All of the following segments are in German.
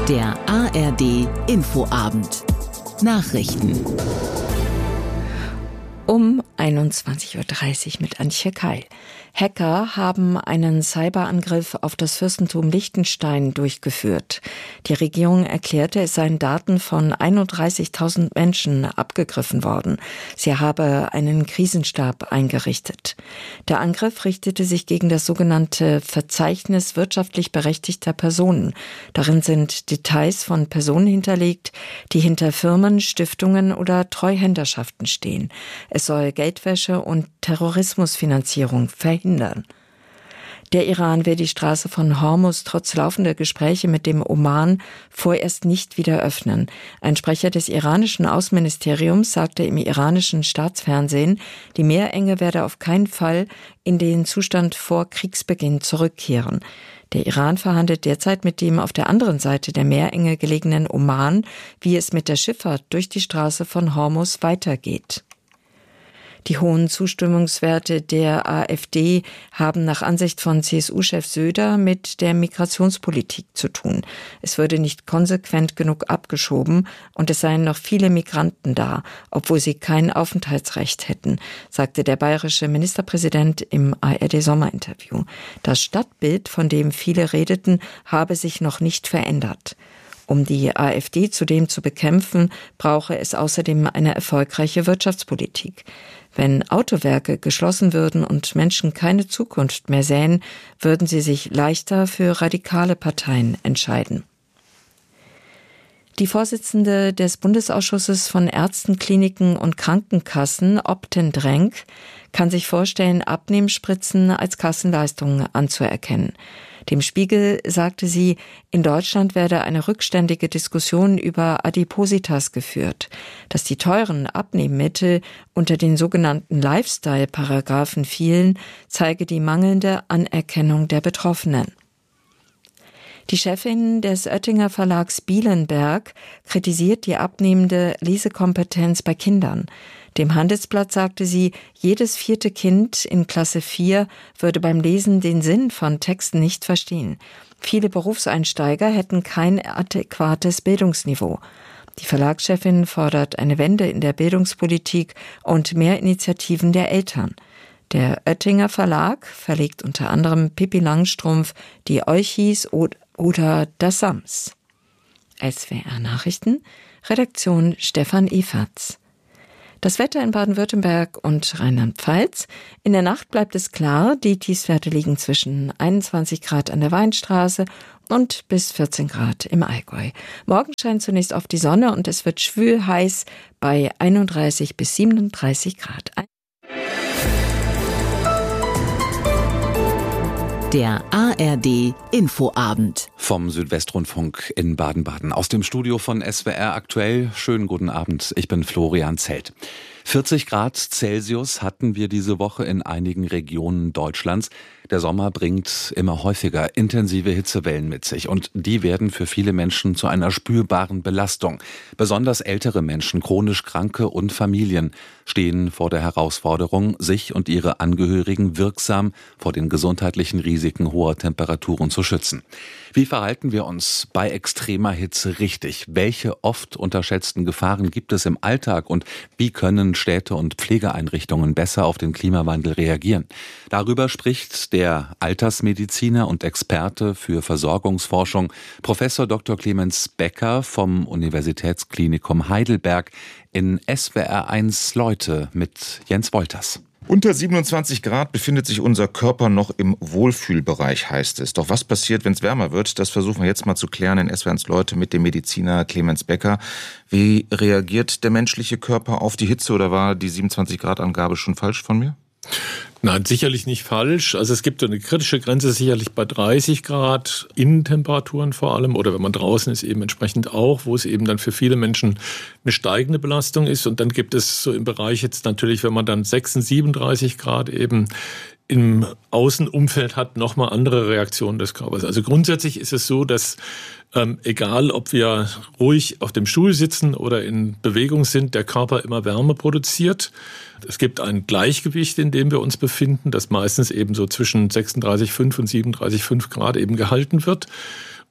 Der ARD Infoabend. Nachrichten. Um 21.30 Uhr mit Antje Keil. Hacker haben einen Cyberangriff auf das Fürstentum Liechtenstein durchgeführt. Die Regierung erklärte, es seien Daten von 31.000 Menschen abgegriffen worden. Sie habe einen Krisenstab eingerichtet. Der Angriff richtete sich gegen das sogenannte Verzeichnis wirtschaftlich berechtigter Personen. Darin sind Details von Personen hinterlegt, die hinter Firmen, Stiftungen oder Treuhänderschaften stehen. Es soll Geldwäsche und Terrorismusfinanzierung verhindern. Der Iran will die Straße von Hormuz trotz laufender Gespräche mit dem Oman vorerst nicht wieder öffnen. Ein Sprecher des iranischen Außenministeriums sagte im iranischen Staatsfernsehen, die Meerenge werde auf keinen Fall in den Zustand vor Kriegsbeginn zurückkehren. Der Iran verhandelt derzeit mit dem auf der anderen Seite der Meerenge gelegenen Oman, wie es mit der Schifffahrt durch die Straße von Hormuz weitergeht. Die hohen Zustimmungswerte der AfD haben nach Ansicht von CSU-Chef Söder mit der Migrationspolitik zu tun. Es würde nicht konsequent genug abgeschoben und es seien noch viele Migranten da, obwohl sie kein Aufenthaltsrecht hätten, sagte der bayerische Ministerpräsident im ARD-Sommerinterview. Das Stadtbild, von dem viele redeten, habe sich noch nicht verändert. Um die AfD zudem zu bekämpfen, brauche es außerdem eine erfolgreiche Wirtschaftspolitik. Wenn Autowerke geschlossen würden und Menschen keine Zukunft mehr sähen, würden sie sich leichter für radikale Parteien entscheiden. Die Vorsitzende des Bundesausschusses von Ärzten, Kliniken und Krankenkassen, Opten Drenk, kann sich vorstellen, Abnehmspritzen als Kassenleistung anzuerkennen. Dem Spiegel sagte sie, in Deutschland werde eine rückständige Diskussion über Adipositas geführt. Dass die teuren Abnehmmittel unter den sogenannten Lifestyle-Paragraphen fielen, zeige die mangelnde Anerkennung der Betroffenen. Die Chefin des Oettinger Verlags Bielenberg kritisiert die abnehmende Lesekompetenz bei Kindern. Dem Handelsblatt sagte sie, jedes 4. Kind in Klasse 4 würde beim Lesen den Sinn von Texten nicht verstehen. Viele Berufseinsteiger hätten kein adäquates Bildungsniveau. Die Verlagschefin fordert eine Wende in der Bildungspolitik und mehr Initiativen der Eltern. Der Oettinger Verlag verlegt unter anderem Pippi Langstrumpf, die Olchis oder das Sams. SWR Nachrichten, Redaktion Stefan Eferts. Das Wetter in Baden-Württemberg und Rheinland-Pfalz. In der Nacht bleibt es klar, die Tiefstwerte liegen zwischen 21 Grad an der Weinstraße und bis 14 Grad im Allgäu. Morgen scheint zunächst auf die Sonne und es wird schwül heiß bei 31 bis 37 Grad. Der ARD Infoabend. Vom Südwestrundfunk in Baden-Baden. Aus dem Studio von SWR aktuell. Schönen guten Abend. Ich bin Florian Zelt. 40 Grad Celsius hatten wir diese Woche in einigen Regionen Deutschlands. Der Sommer bringt immer häufiger intensive Hitzewellen mit sich und die werden für viele Menschen zu einer spürbaren Belastung. Besonders ältere Menschen, chronisch Kranke und Familien stehen vor der Herausforderung, sich und ihre Angehörigen wirksam vor den gesundheitlichen Risiken hoher Temperaturen zu schützen. Wie verhalten wir uns bei extremer Hitze richtig? Welche oft unterschätzten Gefahren gibt es im Alltag und wie können Städte und Pflegeeinrichtungen besser auf den Klimawandel reagieren? Darüber spricht der Altersmediziner und Experte für Versorgungsforschung, Professor Dr. Clemens Becker vom Universitätsklinikum Heidelberg in SWR 1 Leute mit Jens Wolters. Unter 27 Grad befindet sich unser Körper noch im Wohlfühlbereich, heißt es. Doch was passiert, wenn es wärmer wird? Das versuchen wir jetzt mal zu klären in SWR 1 Leute mit dem Mediziner Clemens Becker. Wie reagiert der menschliche Körper auf die Hitze oder war die 27 Grad Angabe schon falsch von mir? Nein, sicherlich nicht falsch. Also es gibt eine kritische Grenze sicherlich bei 30 Grad Innentemperaturen vor allem oder wenn man draußen ist eben entsprechend auch, wo es eben dann für viele Menschen eine steigende Belastung ist. Und dann gibt es so im Bereich jetzt natürlich, wenn man dann 36, 37 Grad eben im Außenumfeld hat, nochmal andere Reaktionen des Körpers. Also grundsätzlich ist es so, dass egal ob wir ruhig auf dem Stuhl sitzen oder in Bewegung sind, der Körper immer Wärme produziert. Es gibt ein Gleichgewicht, in dem wir uns befinden, das meistens eben so zwischen 36,5 und 37,5 Grad eben gehalten wird.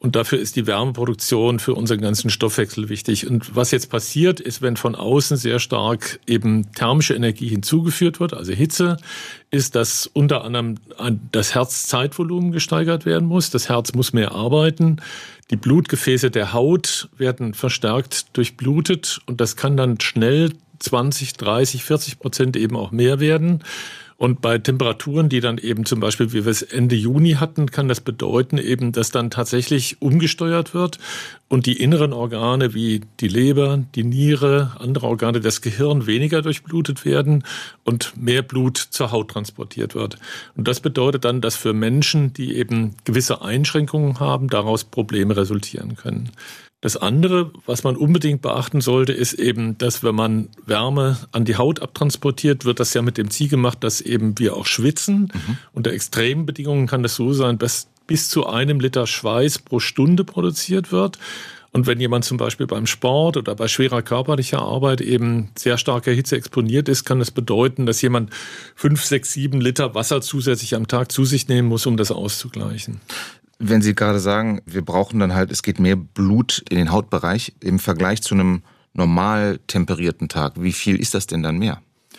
Und dafür ist die Wärmeproduktion für unseren ganzen Stoffwechsel wichtig. Und was jetzt passiert, ist, wenn von außen sehr stark eben thermische Energie hinzugeführt wird, also Hitze, ist, dass unter anderem das Herzzeitvolumen gesteigert werden muss. Das Herz muss mehr arbeiten. Die Blutgefäße der Haut werden verstärkt durchblutet und das kann dann schnell 20, 30, 40% eben auch mehr werden. Und bei Temperaturen, die dann eben zum Beispiel, wie wir es Ende Juni hatten, kann das bedeuten eben, dass dann tatsächlich umgesteuert wird und die inneren Organe wie die Leber, die Niere, andere Organe, das Gehirn weniger durchblutet werden und mehr Blut zur Haut transportiert wird. Und das bedeutet dann, dass für Menschen, die eben gewisse Einschränkungen haben, daraus Probleme resultieren können. Das andere, was man unbedingt beachten sollte, ist eben, dass wenn man Wärme an die Haut abtransportiert, wird das ja mit dem Ziel gemacht, dass eben wir auch schwitzen. Unter extremen Bedingungen kann das so sein, dass bis zu 1 Liter Schweiß pro Stunde produziert wird. Und wenn jemand zum Beispiel beim Sport oder bei schwerer körperlicher Arbeit eben sehr starker Hitze exponiert ist, kann das bedeuten, dass jemand 5, 6, 7 Liter Wasser zusätzlich am Tag zu sich nehmen muss, um das auszugleichen. Wenn Sie gerade sagen, wir brauchen dann halt, es geht mehr Blut in den Hautbereich im Vergleich zu einem normal temperierten Tag. Wie viel ist das denn dann mehr?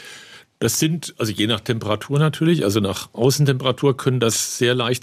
Das sind, also je nach Temperatur natürlich, also nach Außentemperatur können das sehr leicht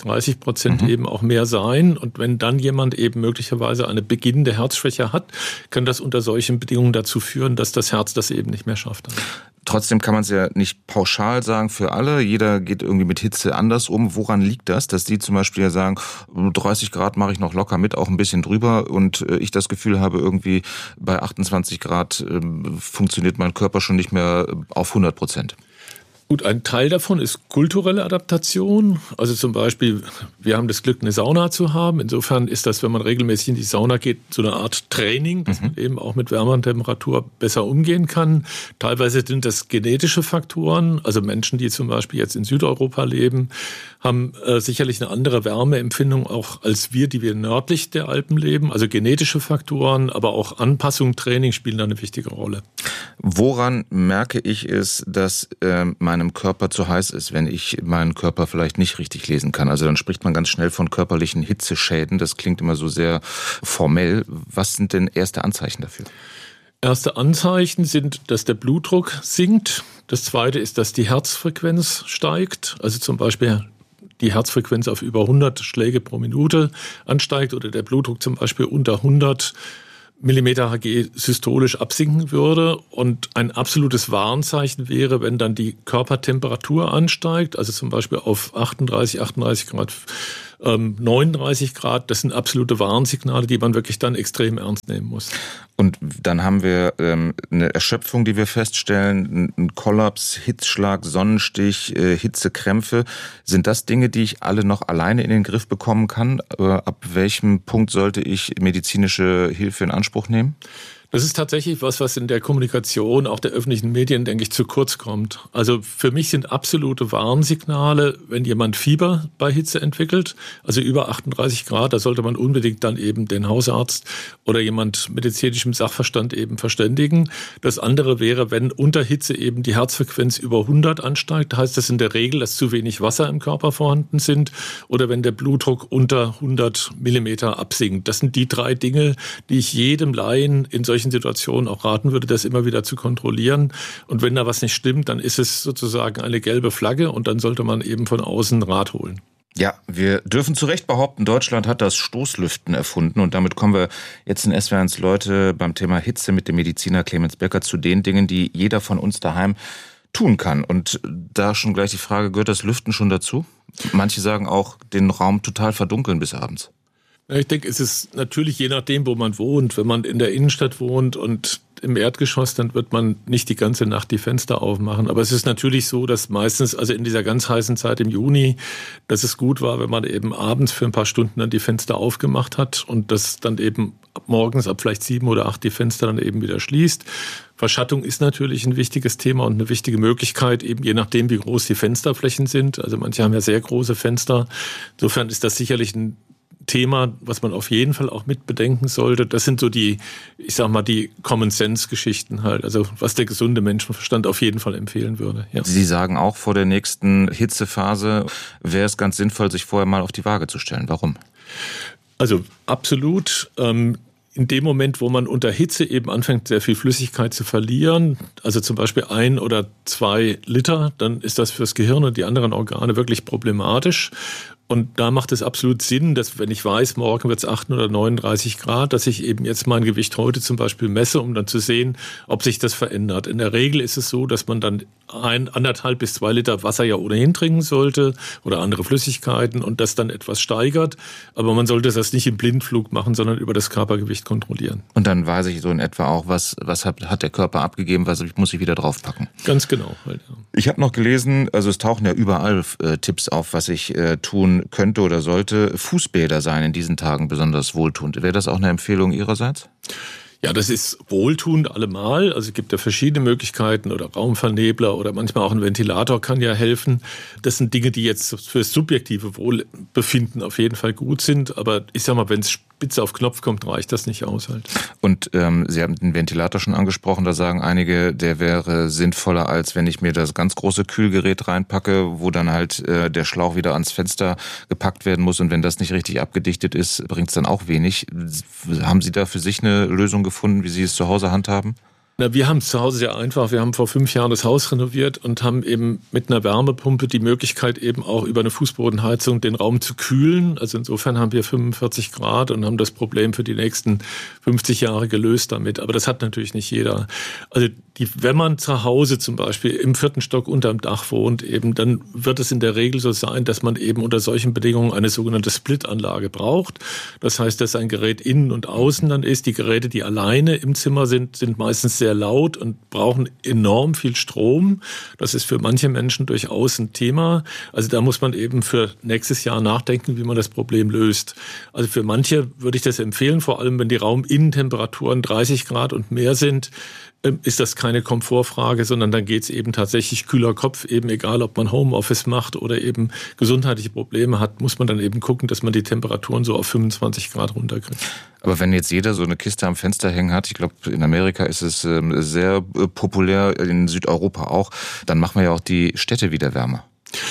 20-30% eben auch mehr sein. Und wenn dann jemand eben möglicherweise eine beginnende Herzschwäche hat, kann das unter solchen Bedingungen dazu führen, dass das Herz das eben nicht mehr schafft. Trotzdem kann man es ja nicht pauschal sagen für alle. Jeder geht irgendwie mit Hitze anders um. Woran liegt das, dass die zum Beispiel ja sagen, 30 Grad mache ich noch locker mit, auch ein bisschen drüber und ich das Gefühl habe, irgendwie bei 28 Grad funktioniert mein Körper schon nicht mehr auf 100%? Gut, ein Teil davon ist kulturelle Adaptation. Also zum Beispiel, wir haben das Glück, eine Sauna zu haben. Insofern ist das, wenn man regelmäßig in die Sauna geht, so eine Art Training, dass man eben auch mit wärmerer Temperatur besser umgehen kann. Teilweise sind das genetische Faktoren. Also Menschen, die zum Beispiel jetzt in Südeuropa leben, haben sicherlich eine andere Wärmeempfindung auch als wir, die wir nördlich der Alpen leben. Also genetische Faktoren, aber auch Anpassung, Training spielen da eine wichtige Rolle. Woran merke ich es, dass meinem Körper zu heiß ist, wenn ich meinen Körper vielleicht nicht richtig lesen kann? Also dann spricht man ganz schnell von körperlichen Hitzeschäden. Das klingt immer so sehr formell. Was sind denn erste Anzeichen dafür? Erste Anzeichen sind, dass der Blutdruck sinkt. Das zweite ist, dass die Herzfrequenz steigt. Also zum Beispiel die Herzfrequenz auf über 100 Schläge pro Minute ansteigt oder der Blutdruck zum Beispiel unter 100 Millimeter Hg systolisch absinken würde. Und ein absolutes Warnzeichen wäre, wenn dann die Körpertemperatur ansteigt, also zum Beispiel auf 38 Grad, 39 Grad. Das sind absolute Warnsignale, die man wirklich dann extrem ernst nehmen muss. Und dann haben wir eine Erschöpfung, die wir feststellen, einen Kollaps, Hitzschlag, Sonnenstich, Hitzekrämpfe. Sind das Dinge, die ich alle noch alleine in den Griff bekommen kann? Ab welchem Punkt sollte ich medizinische Hilfe in Anspruch nehmen? Das ist tatsächlich was in der Kommunikation auch der öffentlichen Medien, denke ich, zu kurz kommt. Also für mich sind absolute Warnsignale, wenn jemand Fieber bei Hitze entwickelt, also über 38 Grad, da sollte man unbedingt dann eben den Hausarzt oder jemand medizinischem Sachverstand eben verständigen. Das andere wäre, wenn unter Hitze eben die Herzfrequenz über 100 ansteigt, heißt das in der Regel, dass zu wenig Wasser im Körper vorhanden sind oder wenn der Blutdruck unter 100 Millimeter absinkt. Das sind die 3 Dinge, die ich jedem Laien in solchen Situationen auch raten würde, das immer wieder zu kontrollieren. Und wenn da was nicht stimmt, dann ist es sozusagen eine gelbe Flagge und dann sollte man eben von außen Rat holen. Ja, wir dürfen zu Recht behaupten, Deutschland hat das Stoßlüften erfunden und damit kommen wir jetzt in SWR1 Leute beim Thema Hitze mit dem Mediziner Clemens Becker zu den Dingen, die jeder von uns daheim tun kann. Und da schon gleich die Frage, gehört das Lüften schon dazu? Manche sagen auch, den Raum total verdunkeln bis abends. Ich denke, es ist natürlich je nachdem, wo man wohnt. Wenn man in der Innenstadt wohnt und im Erdgeschoss, dann wird man nicht die ganze Nacht die Fenster aufmachen. Aber es ist natürlich so, dass meistens, also in dieser ganz heißen Zeit im Juni, dass es gut war, wenn man eben abends für ein paar Stunden dann die Fenster aufgemacht hat und das dann eben morgens ab vielleicht 7 oder 8 die Fenster dann eben wieder schließt. Verschattung ist natürlich ein wichtiges Thema und eine wichtige Möglichkeit, eben je nachdem, wie groß die Fensterflächen sind. Also manche haben ja sehr große Fenster. Insofern ist das sicherlich ein Thema, was man auf jeden Fall auch mit bedenken sollte. Das sind so die, ich sag mal, die Common-Sense-Geschichten halt. Also was der gesunde Menschenverstand auf jeden Fall empfehlen würde. Ja. Sie sagen auch, vor der nächsten Hitzephase wäre es ganz sinnvoll, sich vorher mal auf die Waage zu stellen. Warum? Also absolut. In dem Moment, wo man unter Hitze eben anfängt, sehr viel Flüssigkeit zu verlieren, also zum Beispiel 1 oder 2 Liter, dann ist das fürs Gehirn und die anderen Organe wirklich problematisch. Und da macht es absolut Sinn, dass, wenn ich weiß, morgen wird es 38 oder 39 Grad, dass ich eben jetzt mein Gewicht heute zum Beispiel messe, um dann zu sehen, ob sich das verändert. In der Regel ist es so, dass man dann 1,5 bis 2 Liter Wasser ja ohnehin trinken sollte oder andere Flüssigkeiten und das dann etwas steigert. Aber man sollte das nicht im Blindflug machen, sondern über das Körpergewicht kontrollieren. Und dann weiß ich so in etwa auch, was hat der Körper abgegeben, was muss ich wieder draufpacken. Ganz genau. Halt, ja. Ich habe noch gelesen, also es tauchen ja überall Tipps auf, was ich tun könnte oder sollte. Fußbäder seien in diesen Tagen besonders wohltuend. Wäre das auch eine Empfehlung Ihrerseits? Ja, das ist wohltuend allemal. Also es gibt ja verschiedene Möglichkeiten oder Raumvernebler oder manchmal auch ein Ventilator kann ja helfen. Das sind Dinge, die jetzt fürs subjektive Wohlbefinden auf jeden Fall gut sind. Aber ich sag mal, wenn es spitz auf Knopf kommt, reicht das nicht aus halt. Und Sie haben den Ventilator schon angesprochen. Da sagen einige, der wäre sinnvoller, als wenn ich mir das ganz große Kühlgerät reinpacke, wo dann halt der Schlauch wieder ans Fenster gepackt werden muss. Und wenn das nicht richtig abgedichtet ist, bringt es dann auch wenig. Haben Sie da für sich eine Lösung gefunden, wie Sie es zu Hause handhaben? Na, wir haben es zu Hause sehr einfach. Wir haben vor 5 Jahren das Haus renoviert und haben eben mit einer Wärmepumpe die Möglichkeit, eben auch über eine Fußbodenheizung den Raum zu kühlen. Also insofern haben wir 45 Grad und haben das Problem für die nächsten 50 Jahre gelöst damit. Aber das hat natürlich nicht jeder. Also wenn man zu Hause zum Beispiel im 4. Stock unterm Dach wohnt, eben, dann wird es in der Regel so sein, dass man eben unter solchen Bedingungen eine sogenannte Split-Anlage braucht. Das heißt, dass ein Gerät innen und außen dann ist. Die Geräte, die alleine im Zimmer sind meistens sehr laut und brauchen enorm viel Strom. Das ist für manche Menschen durchaus ein Thema. Also da muss man eben für nächstes Jahr nachdenken, wie man das Problem löst. Also für manche würde ich das empfehlen, vor allem wenn die Rauminnentemperaturen 30 Grad und mehr sind, ist das keine Komfortfrage, sondern dann geht es eben tatsächlich kühler Kopf, eben egal, ob man Homeoffice macht oder eben gesundheitliche Probleme hat, muss man dann eben gucken, dass man die Temperaturen so auf 25 Grad runterkriegt. Aber wenn jetzt jeder so eine Kiste am Fenster hängen hat, ich glaube, in Amerika ist es sehr populär, in Südeuropa auch, dann machen wir ja auch die Städte wieder wärmer.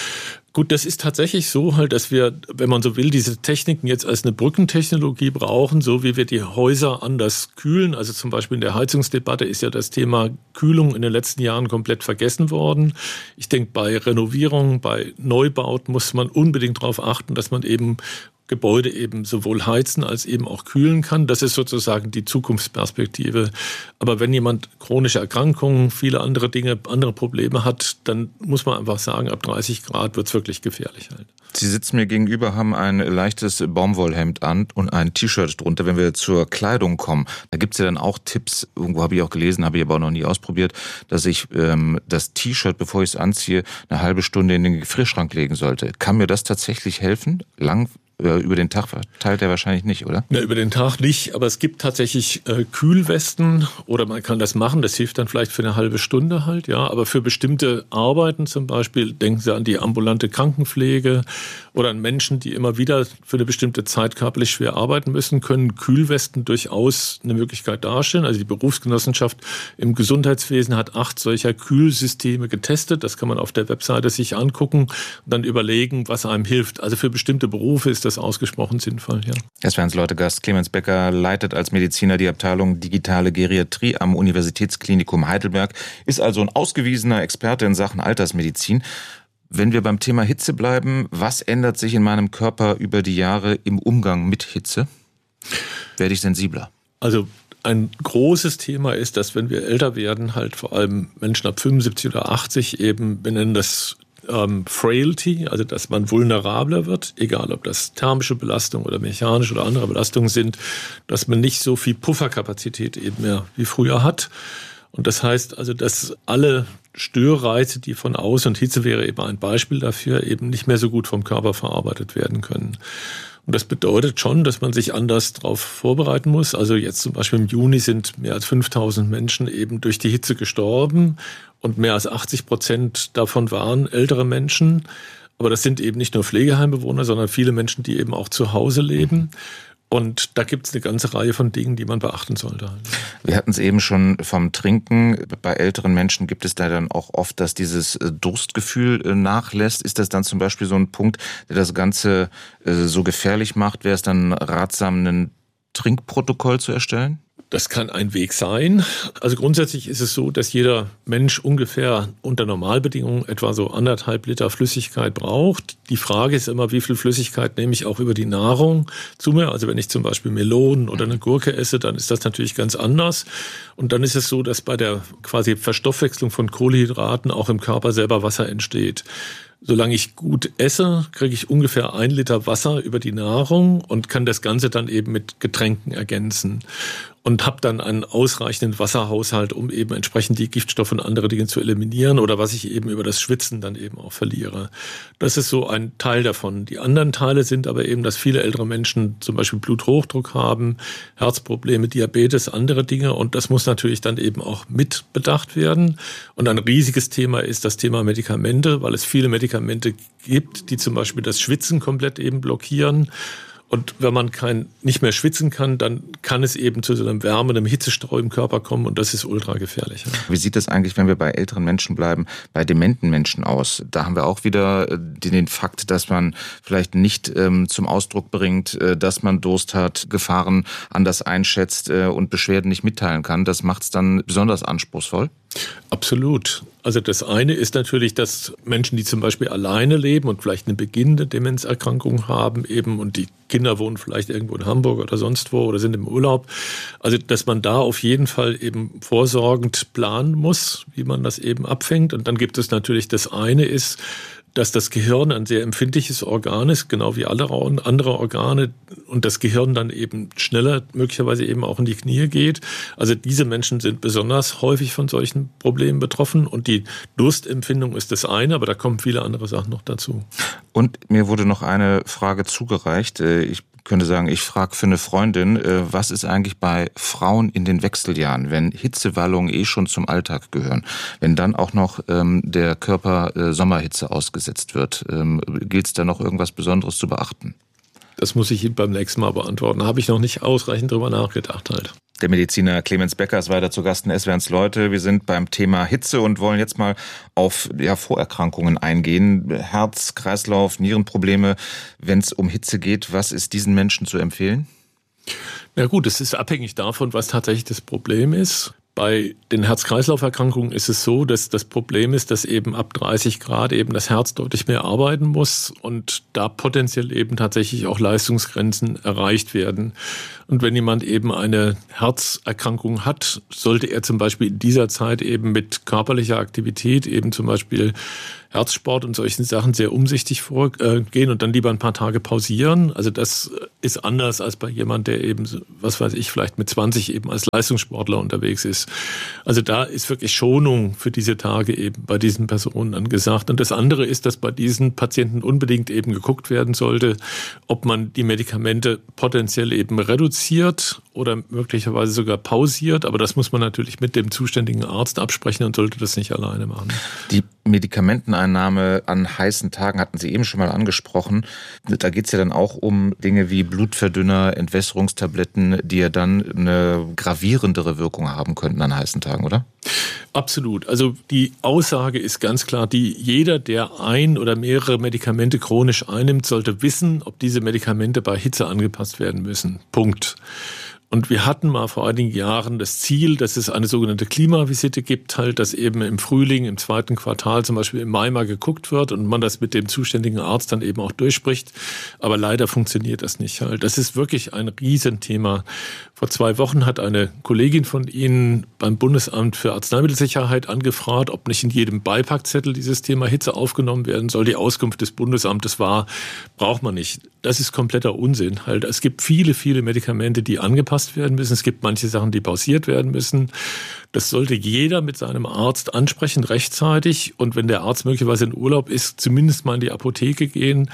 Gut, das ist tatsächlich so, halt, dass wir, wenn man so will, diese Techniken jetzt als eine Brückentechnologie brauchen, so wie wir die Häuser anders kühlen. Also zum Beispiel in der Heizungsdebatte ist ja das Thema Kühlung in den letzten Jahren komplett vergessen worden. Ich denke, bei Renovierung, bei Neubauten muss man unbedingt darauf achten, dass man eben Gebäude eben sowohl heizen als eben auch kühlen kann. Das ist sozusagen die Zukunftsperspektive. Aber wenn jemand chronische Erkrankungen, viele andere Dinge, andere Probleme hat, dann muss man einfach sagen, ab 30 Grad wird es wirklich gefährlich halt. Sie sitzen mir gegenüber, haben ein leichtes Baumwollhemd an und ein T-Shirt drunter. Wenn wir zur Kleidung kommen, da gibt es ja dann auch Tipps, irgendwo habe ich auch gelesen, habe ich aber auch noch nie ausprobiert, dass ich das T-Shirt, bevor ich es anziehe, eine halbe Stunde in den Gefrierschrank legen sollte. Kann mir das tatsächlich helfen? Über den Tag verteilt er wahrscheinlich nicht, oder? Ja, über den Tag nicht, aber es gibt tatsächlich Kühlwesten oder man kann das machen, das hilft dann vielleicht für eine halbe Stunde halt, ja, aber für bestimmte Arbeiten zum Beispiel, denken Sie an die ambulante Krankenpflege oder an Menschen, die immer wieder für eine bestimmte Zeit körperlich schwer arbeiten müssen, können Kühlwesten durchaus eine Möglichkeit darstellen. Also die Berufsgenossenschaft im Gesundheitswesen hat 8 solcher Kühlsysteme getestet, das kann man auf der Webseite sich angucken und dann überlegen, was einem hilft. Also für bestimmte Berufe ist das ausgesprochen sinnvoll, ja. SWR1 Leute-Gast Clemens Becker leitet als Mediziner die Abteilung Digitale Geriatrie am Universitätsklinikum Heidelberg, ist also ein ausgewiesener Experte in Sachen Altersmedizin. Wenn wir beim Thema Hitze bleiben, was ändert sich in meinem Körper über die Jahre im Umgang mit Hitze? Werde ich sensibler? Also ein großes Thema ist, dass wenn wir älter werden, halt vor allem Menschen ab 75 oder 80 eben, wir nennen das Frailty, also dass man vulnerabler wird, egal ob das thermische Belastung oder mechanische oder andere Belastungen sind, dass man nicht so viel Pufferkapazität eben mehr wie früher hat. Und das heißt also, dass alle Störreize, die von außen, und Hitze wäre eben ein Beispiel dafür, eben nicht mehr so gut vom Körper verarbeitet werden können. Und das bedeutet schon, dass man sich anders darauf vorbereiten muss. Also jetzt zum Beispiel im Juni sind mehr als 5.000 Menschen eben durch die Hitze gestorben und mehr als 80% davon waren ältere Menschen. Aber das sind eben nicht nur Pflegeheimbewohner, sondern viele Menschen, die eben auch zu Hause leben. Und da gibt es eine ganze Reihe von Dingen, die man beachten sollte. Wir hatten es eben schon vom Trinken. Bei älteren Menschen gibt es da dann auch oft, dass dieses Durstgefühl nachlässt. Ist das dann zum Beispiel so ein Punkt, der das Ganze so gefährlich macht? Wäre es dann ratsam, ein Trinkprotokoll zu erstellen? Das kann ein Weg sein. Also grundsätzlich ist es so, dass jeder Mensch ungefähr unter Normalbedingungen etwa so 1,5 Liter Flüssigkeit braucht. Die Frage ist immer, wie viel Flüssigkeit nehme ich auch über die Nahrung zu mir? Also wenn ich zum Beispiel Melonen oder eine Gurke esse, dann ist das natürlich ganz anders. Und dann ist es so, dass bei der quasi Verstoffwechslung von Kohlenhydraten auch im Körper selber Wasser entsteht. Solange ich gut esse, kriege ich ungefähr 1 Liter Wasser über die Nahrung und kann das Ganze dann eben mit Getränken ergänzen. Und habe dann einen ausreichenden Wasserhaushalt, um eben entsprechend die Giftstoffe und andere Dinge zu eliminieren oder was ich eben über das Schwitzen dann eben auch verliere. Das ist so ein Teil davon. Die anderen Teile sind aber eben, dass viele ältere Menschen zum Beispiel Bluthochdruck haben, Herzprobleme, Diabetes, andere Dinge. Und das muss natürlich dann eben auch mit bedacht werden. Und ein riesiges Thema ist das Thema Medikamente, weil es viele Medikamente gibt, die zum Beispiel das Schwitzen komplett eben blockieren. Und wenn man nicht mehr schwitzen kann, dann kann es eben zu so einem Wärme, einem Hitzestau im Körper kommen und das ist ultra gefährlich. Wie sieht es eigentlich, wenn wir bei älteren Menschen bleiben, bei dementen Menschen aus? Da haben wir auch wieder den Fakt, dass man vielleicht nicht zum Ausdruck bringt, dass man Durst hat, Gefahren anders einschätzt und Beschwerden nicht mitteilen kann. Das macht es dann besonders anspruchsvoll? Absolut. Also das eine ist natürlich, dass Menschen, die zum Beispiel alleine leben und vielleicht eine beginnende Demenzerkrankung haben eben und die Kinder wohnen vielleicht irgendwo in Hamburg oder sonst wo oder sind im Urlaub, also dass man da auf jeden Fall eben vorsorgend planen muss, wie man das eben abfängt. Und dann gibt es natürlich, das eine ist, dass das Gehirn ein sehr empfindliches Organ ist, genau wie alle andere Organe und das Gehirn dann eben schneller möglicherweise eben auch in die Knie geht. Also diese Menschen sind besonders häufig von solchen Problemen betroffen und die Durstempfindung ist das eine, aber da kommen viele andere Sachen noch dazu. Und mir wurde noch eine Frage zugereicht. Ich könnte sagen, ich frage für eine Freundin, was ist eigentlich bei Frauen in den Wechseljahren, wenn Hitzewallungen schon zum Alltag gehören, wenn dann auch noch der Körper Sommerhitze ausgesetzt wird, gilt es da noch irgendwas Besonderes zu beachten? Das muss ich Ihnen beim nächsten Mal beantworten. Da habe ich noch nicht ausreichend drüber nachgedacht halt. Der Mediziner Clemens Becker ist weiter zu Gast in SWR1 Leute. Wir sind beim Thema Hitze und wollen jetzt mal auf Vorerkrankungen eingehen. Herz, Kreislauf, Nierenprobleme. Wenn es um Hitze geht, was ist diesen Menschen zu empfehlen? Na gut, es ist abhängig davon, was tatsächlich das Problem ist. Bei den Herz-Kreislauf-Erkrankungen ist es so, dass das Problem ist, dass eben ab 30 Grad eben das Herz deutlich mehr arbeiten muss und da potenziell eben tatsächlich auch Leistungsgrenzen erreicht werden. Und wenn jemand eben eine Herzerkrankung hat, sollte er zum Beispiel in dieser Zeit eben mit körperlicher Aktivität, eben zum Beispiel Herzsport und solchen Sachen sehr umsichtig vorgehen und dann lieber ein paar Tage pausieren. Also das ist anders als bei jemand, der eben, was weiß ich, vielleicht mit 20 eben als Leistungssportler unterwegs ist. Also da ist wirklich Schonung für diese Tage eben bei diesen Personen angesagt. Und das andere ist, dass bei diesen Patienten unbedingt eben geguckt werden sollte, ob man die Medikamente potenziell eben reduziert oder möglicherweise sogar pausiert. Aber das muss man natürlich mit dem zuständigen Arzt absprechen und sollte das nicht alleine machen. Die Medikamenteneinnahme an heißen Tagen hatten Sie eben schon mal angesprochen. Da geht es ja dann auch um Dinge wie Blutverdünner, Entwässerungstabletten, die ja dann eine gravierendere Wirkung haben könnten an heißen Tagen, oder? Absolut. Also die Aussage ist ganz klar, jeder, der ein oder mehrere Medikamente chronisch einnimmt, sollte wissen, ob diese Medikamente bei Hitze angepasst werden müssen. Punkt. Und wir hatten mal vor einigen Jahren das Ziel, dass es eine sogenannte Klimavisite gibt, halt, dass eben im Frühling, im 2. Quartal, zum Beispiel im Mai mal geguckt wird und man das mit dem zuständigen Arzt dann eben auch durchspricht. Aber leider funktioniert das nicht halt. Das ist wirklich ein Riesenthema. Vor 2 Wochen hat eine Kollegin von Ihnen beim Bundesamt für Arzneimittelsicherheit angefragt, ob nicht in jedem Beipackzettel dieses Thema Hitze aufgenommen werden soll. Die Auskunft des Bundesamtes war, braucht man nicht. Das ist kompletter Unsinn halt. Es gibt viele, viele Medikamente, die angepasst werden müssen. Es gibt manche Sachen, die pausiert werden müssen. Das sollte jeder mit seinem Arzt ansprechen, rechtzeitig. Und wenn der Arzt möglicherweise in Urlaub ist, zumindest mal in die Apotheke gehen,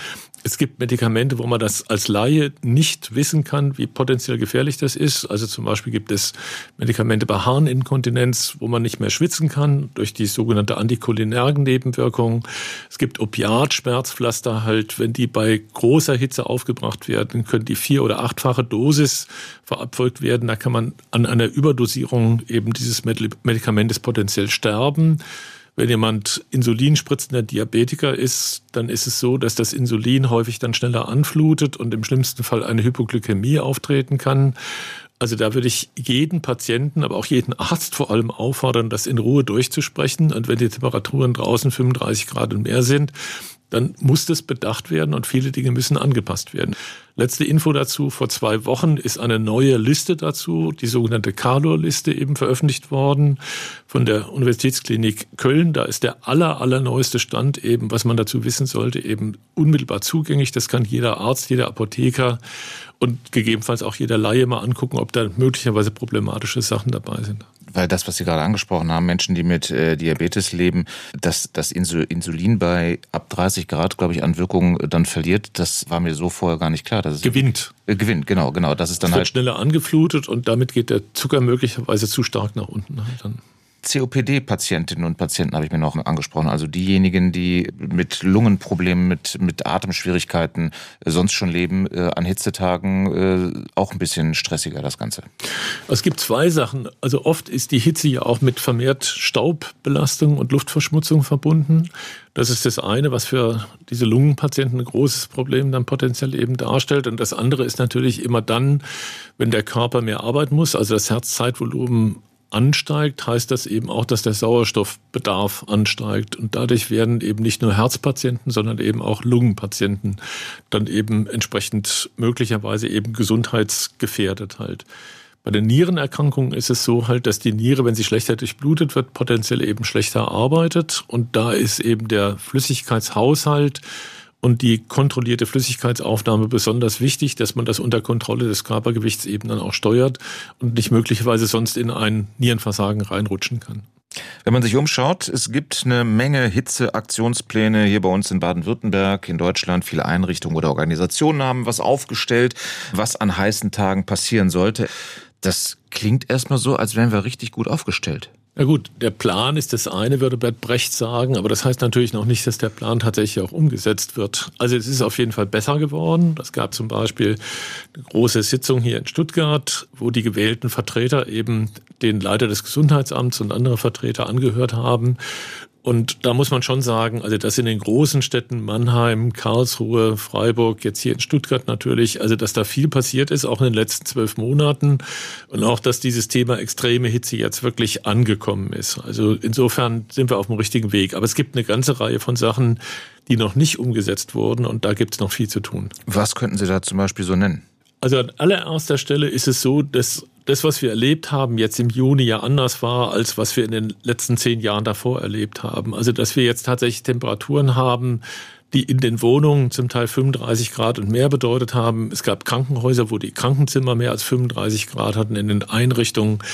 Es gibt Medikamente, wo man das als Laie nicht wissen kann, wie potenziell gefährlich das ist. Also zum Beispiel gibt es Medikamente bei Harninkontinenz, wo man nicht mehr schwitzen kann, durch die sogenannte anticholinergen Nebenwirkungen. Es gibt Opiatschmerzpflaster halt, wenn die bei großer Hitze aufgebracht werden, können die 4- oder 8-fache Dosis verabfolgt werden. Da kann man an einer Überdosierung eben dieses Medikamentes potenziell sterben. Wenn jemand insulinspritzender Diabetiker ist, dann ist es so, dass das Insulin häufig dann schneller anflutet und im schlimmsten Fall eine Hypoglykämie auftreten kann. Also da würde ich jeden Patienten, aber auch jeden Arzt vor allem auffordern, das in Ruhe durchzusprechen. Und wenn die Temperaturen draußen 35 Grad und mehr sind, dann muss das bedacht werden und viele Dinge müssen angepasst werden. Letzte Info dazu, vor 2 Wochen ist eine neue Liste dazu, die sogenannte CALOR-Liste eben veröffentlicht worden von der Universitätsklinik Köln. Da ist der allerneueste Stand eben, was man dazu wissen sollte, eben unmittelbar zugänglich. Das kann jeder Arzt, jeder Apotheker und gegebenenfalls auch jeder Laie mal angucken, ob da möglicherweise problematische Sachen dabei sind. Weil das, was Sie gerade angesprochen haben, Menschen, die mit Diabetes leben, dass das Insulin bei ab 30 Grad, glaube ich, an Wirkung dann verliert, das war mir so vorher gar nicht klar. Dass es gewinnt, genau. Das ist dann wird schneller angeflutet und damit geht der Zucker möglicherweise zu stark nach unten halt dann. COPD-Patientinnen und Patienten habe ich mir noch angesprochen, also diejenigen, die mit Lungenproblemen, mit Atemschwierigkeiten sonst schon leben, an Hitzetagen auch ein bisschen stressiger das Ganze. Es gibt 2 Sachen. Also oft ist die Hitze ja auch mit vermehrt Staubbelastung und Luftverschmutzung verbunden. Das ist das eine, was für diese Lungenpatienten ein großes Problem dann potenziell eben darstellt. Und das andere ist natürlich immer dann, wenn der Körper mehr arbeiten muss, also das Herzzeitvolumen ansteigt, heißt das eben auch, dass der Sauerstoffbedarf ansteigt. Und dadurch werden eben nicht nur Herzpatienten, sondern eben auch Lungenpatienten dann eben entsprechend möglicherweise eben gesundheitsgefährdet halt. Bei den Nierenerkrankungen ist es so halt, dass die Niere, wenn sie schlechter durchblutet wird, potenziell eben schlechter arbeitet. Und da ist eben der Flüssigkeitshaushalt und die kontrollierte Flüssigkeitsaufnahme besonders wichtig, dass man das unter Kontrolle des Körpergewichts eben dann auch steuert und nicht möglicherweise sonst in ein Nierenversagen reinrutschen kann. Wenn man sich umschaut, es gibt eine Menge Hitzeaktionspläne hier bei uns in Baden-Württemberg, in Deutschland. Viele Einrichtungen oder Organisationen haben was aufgestellt, was an heißen Tagen passieren sollte. Das klingt erstmal so, als wären wir richtig gut aufgestellt. Ja gut, der Plan ist das eine, würde Bert Brecht sagen, aber das heißt natürlich noch nicht, dass der Plan tatsächlich auch umgesetzt wird. Also es ist auf jeden Fall besser geworden. Es gab zum Beispiel eine große Sitzung hier in Stuttgart, wo die gewählten Vertreter eben den Leiter des Gesundheitsamts und andere Vertreter angehört haben. Und da muss man schon sagen, also das in den großen Städten Mannheim, Karlsruhe, Freiburg, jetzt hier in Stuttgart natürlich, also dass da viel passiert ist, auch in den letzten 12 Monaten und auch, dass dieses Thema extreme Hitze jetzt wirklich angekommen ist. Also insofern sind wir auf dem richtigen Weg. Aber es gibt eine ganze Reihe von Sachen, die noch nicht umgesetzt wurden und da gibt es noch viel zu tun. Was könnten Sie da zum Beispiel so nennen? Also an allererster Stelle ist es so, dass das, was wir erlebt haben, jetzt im Juni ja anders war, als was wir in den letzten 10 Jahren davor erlebt haben. Also dass wir jetzt tatsächlich Temperaturen haben, die in den Wohnungen zum Teil 35 Grad und mehr bedeutet haben. Es gab Krankenhäuser, wo die Krankenzimmer mehr als 35 Grad hatten. In den Einrichtungen